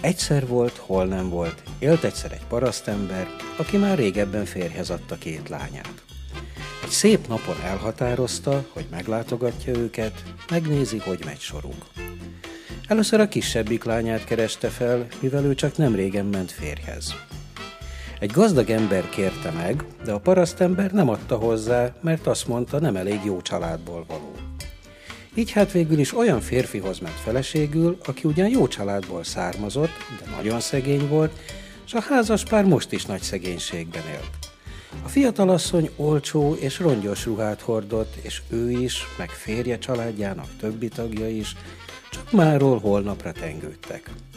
Egyszer volt, hol nem volt, élt egyszer egy parasztember, aki már régebben férjhez adta két lányát. Egy szép napon elhatározta, hogy meglátogatja őket, megnézi, hogy megy soruk. Először a kisebbik lányát kereste fel, mivel ő csak nem régen ment férjhez. Egy gazdag ember kérte meg, de a parasztember nem adta hozzá, mert azt mondta, nem elég jó családból való. Így hát végül is olyan férfihoz ment feleségül, aki ugyan jó családból származott, de nagyon szegény volt, és a házaspár most is nagy szegénységben élt. A fiatalasszony olcsó és rongyos ruhát hordott, és ő is, meg férje családjának többi tagja is, csak máról holnapra tengődtek.